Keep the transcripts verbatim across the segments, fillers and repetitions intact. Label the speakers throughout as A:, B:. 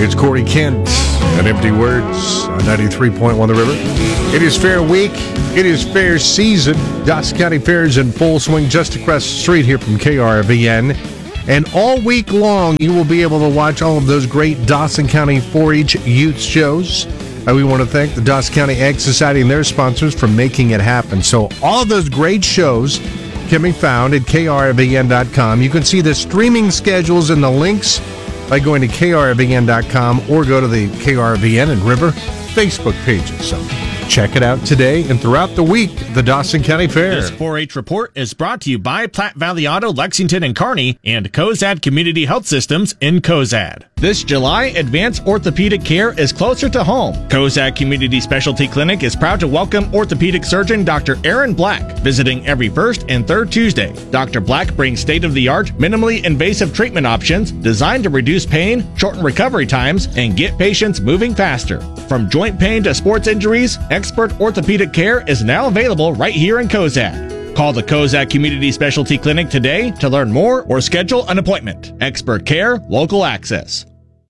A: It's Corey Kent and Empty Words on ninety-three point one The River. It is Fair Week. It is Fair Season. Dawson County Fair is in full swing just across the street here from K R V N. And all week long, you will be able to watch all of those great Dawson County four H youth shows. Uh, we want to thank the Dawson County Ag Society and their sponsors for making it happen. So all of those great shows can be found at K R V N dot com. You can see the streaming schedules and the links by going to K R V N dot com or go to the K R V N and River Facebook pages. So check it out today and throughout the week, the Dawson County Fair.
B: This four H report is brought to you by Platte Valley Auto, Lexington and Kearney, and Cozad Community Health Systems in Cozad. This July, advanced orthopedic care is closer to home. Cozad Community Specialty Clinic is proud to welcome orthopedic surgeon Doctor Aaron Black, visiting every first and third Tuesday. Doctor Black brings state-of-the-art, minimally invasive treatment options designed to reduce pain, shorten recovery times, and get patients moving faster. From joint pain to sports injuries, expert orthopedic care is now available right here in Cozad. Call the Cozad Community Specialty Clinic today to learn more or schedule an appointment. Expert care, local access.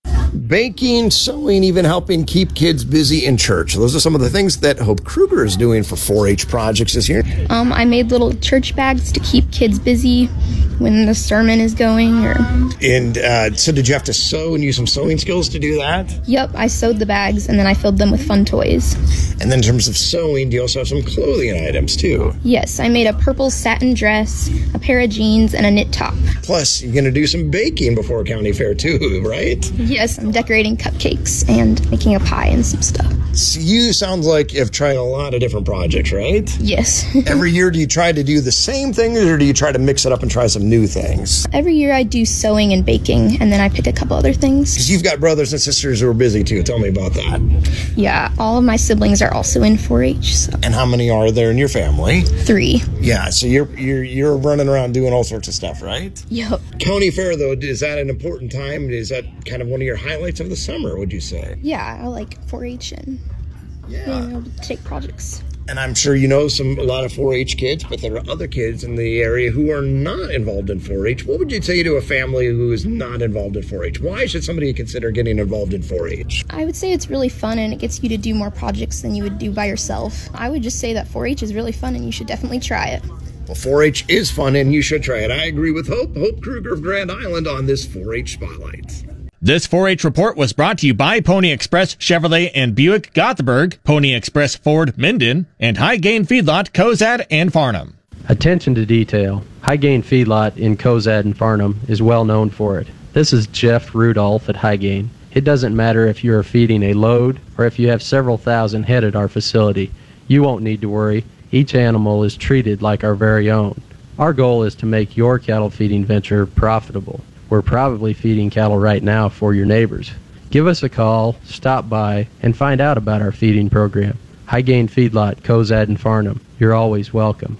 C: Baking, sewing, even helping keep kids busy in church. Those are some of the things that Hope Kruger is doing for four H projects this year.
D: Um, I made little church bags to keep kids busy when the sermon is going. Or
C: And uh, so did you have to sew and use some sewing skills to do that?
D: Yep, I sewed the bags and then I filled them with fun toys.
C: And then in terms of sewing, do you also have some clothing items too?
D: Yes, I made a purple satin dress, a pair of jeans, and a knit top.
C: Plus, you're going to do some baking before County Fair too, right?
D: Yes, I'm decorating cupcakes and making a pie and some stuff.
C: So you sound like you've tried a lot of different projects, right?
D: Yes.
C: Every year, do you try to do the same things or do you try to mix it up and try some new things?
D: Every year I do sewing and baking, and then I pick a couple other things.
C: Because you've got brothers and sisters who are busy too. Tell me about that.
D: Yeah, all of my siblings are also in four H. So.
C: And how many are there in your family?
D: Three.
C: Yeah, so you're you're you're running around doing all sorts of stuff, right?
D: Yep.
C: County Fair, though, is that an important time? Is that kind of one of your highlights of the summer, would you say?
D: Yeah, I like four H and
C: yeah.
D: being able to take projects.
C: And I'm sure you know some a lot of four H kids, but there are other kids in the area who are not involved in four H. What would you say to a family who is not involved in four H? Why should somebody consider getting involved in four H?
D: I would say it's really fun and it gets you to do more projects than you would do by yourself. I would just say that four H is really fun and you should definitely try it.
C: Well, four H is fun and you should try it. I agree with Hope, Hope Kruger of Grand Island on this four H Spotlight.
B: This four H report was brought to you by Pony Express Chevrolet and Buick Gothenburg, Pony Express Ford Minden, and High Gain Feedlot Cozad and Farnham.
E: Attention to detail. High Gain Feedlot in Cozad and Farnham is well known for it. This is Jeff Rudolph at High Gain. It doesn't matter if you are feeding a load or if you have several thousand head at our facility. You won't need to worry. Each animal is treated like our very own. Our goal is to make your cattle feeding venture profitable. We're probably feeding cattle right now for your neighbors. Give us a call, stop by, and find out about our feeding program. High Gain Feedlot, Cozad and Farnham. You're always welcome.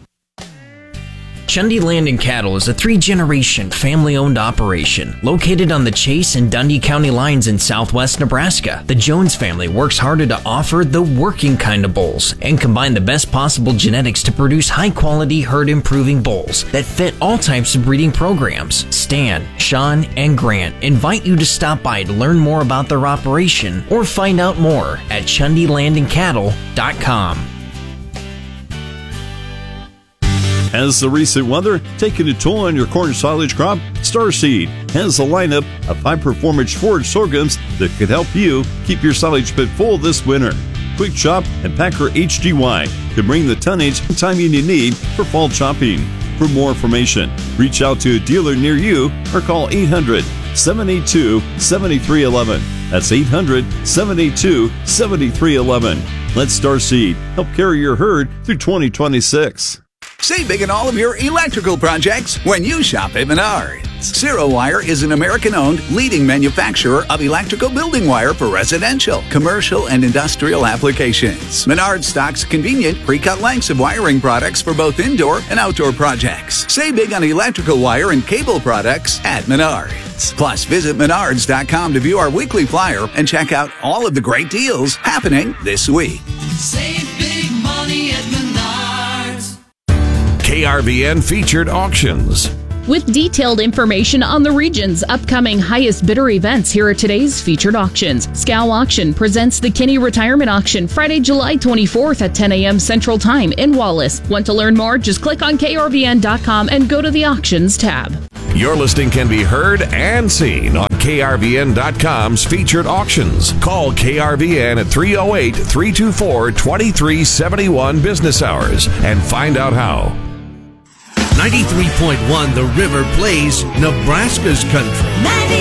F: Chundy Land and Cattle is a three-generation, family-owned operation located on the Chase and Dundee County lines in southwest Nebraska. The Jones family works harder to offer the working kind of bulls and combine the best possible genetics to produce high-quality, herd-improving bulls that fit all types of breeding programs. Stan, Sean, and Grant invite you to stop by to learn more about their operation or find out more at chundy land and cattle dot com.
G: Has the recent weather taken a toll on your corn silage crop? Starseed has a lineup of high-performance forage sorghums that could help you keep your silage pit full this winter. Quick Chop and Packer H G Y can bring the tonnage and timing you need for fall chopping. For more information, reach out to a dealer near you or call eight hundred, seven eight two, seven three one one. That's eight hundred, seven eight two, seven three one one. Let Starseed help carry your herd through twenty twenty-six.
H: Save big in all of your electrical projects when you shop at Menards. Zero Wire is an American-owned leading manufacturer of electrical building wire for residential, commercial, and industrial applications. Menards stocks convenient pre-cut lengths of wiring products for both indoor and outdoor projects. Save big on electrical wire and cable products at Menards. Plus, visit menards dot com to view our weekly flyer and check out all of the great deals happening this week.
I: Save big money at Menards.
J: K R V N featured auctions.
I: With detailed information on the region's upcoming highest bidder events, here are today's featured auctions. Scow Auction presents the Kinney Retirement Auction Friday, July twenty-fourth at ten a.m. Central Time in Wallace. Want to learn more? Just click on K R V N dot com and go to the Auctions tab.
J: Your listing can be heard and seen on K R V N dot com's featured auctions. Call K R V N at three oh eight, three two four, two three seven one business hours and find out how.
K: ninety-three point one The River plays Nebraska's country.